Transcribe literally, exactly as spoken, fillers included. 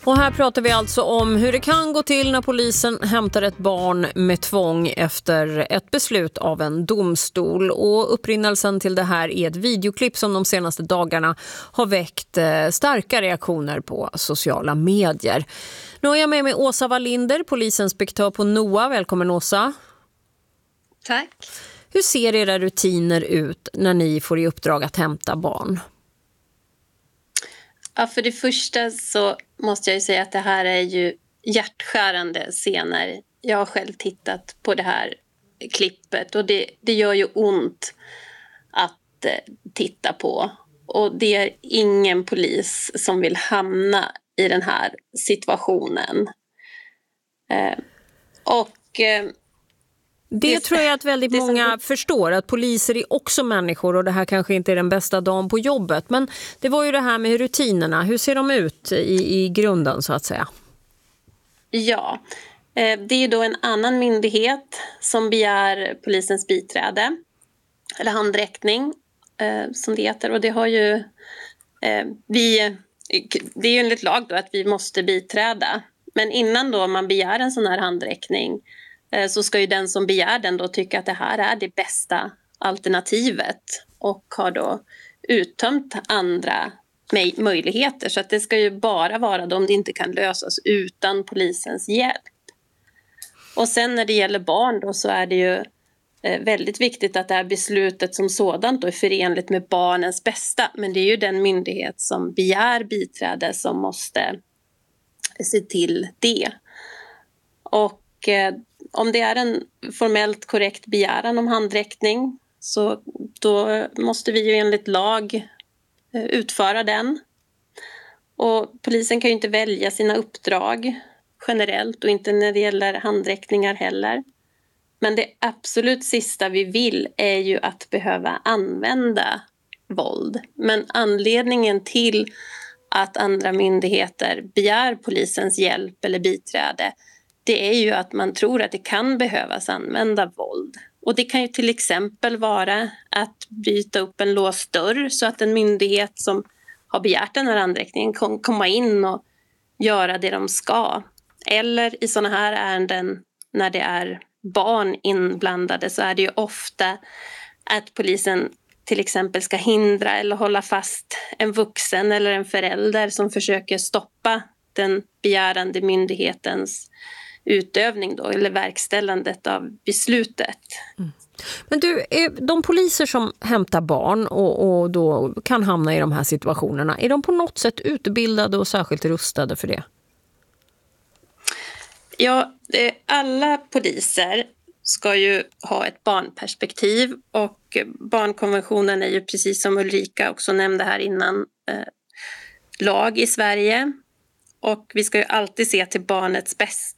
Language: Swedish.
Och här pratar vi alltså om hur det kan gå till när polisen hämtar ett barn med tvång efter ett beslut av en domstol. Och upprinnelsen till det här är ett videoklipp som de senaste dagarna har väckt starka reaktioner på sociala medier. Nu är jag med mig Åsa Wallinder, polisinspektör på N O A. Välkommen Åsa. Tack. Hur ser era rutiner ut när ni får i uppdrag att hämta barn? Ja, för det första så måste jag ju säga att det här är ju hjärtskärande scener. Jag har själv tittat på det här klippet och det, det gör ju ont att eh, titta på. Och det är ingen polis som vill hamna i den här situationen. Eh, och... Eh, Det tror jag att väldigt många som... förstår, att poliser är också människor och det här kanske inte är den bästa dagen på jobbet. Men det var ju det här med rutinerna. Hur ser de ut i, i grunden så att säga? Ja, det är då en annan myndighet som begär polisens biträde eller handräckning som det heter. Och det har ju vi, det är ju enligt lag då att vi måste biträda. Men innan då man begär en sån här handräckning så ska ju den som begär den då tycka att det här är det bästa alternativet och har då uttömt andra möjligheter. Så att det ska ju bara vara då om det inte kan lösas utan polisens hjälp. Och sen när det gäller barn då så är det ju väldigt viktigt att det här beslutet som sådant då är förenligt med barnens bästa. Men det är ju den myndighet som begär biträde som måste se till det. Och om det är en formellt korrekt begäran om handräckning så då måste vi ju enligt lag utföra den. Och polisen kan ju inte välja sina uppdrag generellt och inte när det gäller handräckningar heller. Men det absolut sista vi vill är ju att behöva använda våld. Men anledningen till att andra myndigheter begär polisens hjälp eller biträde, det är ju att man tror att det kan behövas använda våld. Och det kan ju till exempel vara att bryta upp en låst dörr så att en myndighet som har begärt den här handräckningen kan komma in och göra det de ska. Eller i sådana här ärenden när det är barn inblandade så är det ju ofta att polisen till exempel ska hindra eller hålla fast en vuxen eller en förälder som försöker stoppa den begärande myndighetens utövning då, eller verkställandet av beslutet. Mm. Men du, de poliser som hämtar barn och, och då kan hamna i de här situationerna, är de på något sätt utbildade och särskilt rustade för det? Ja, alla poliser ska ju ha ett barnperspektiv och barnkonventionen är ju precis som Ulrika också nämnde här innan eh, lag i Sverige. Och vi ska ju alltid se till barnets bästa.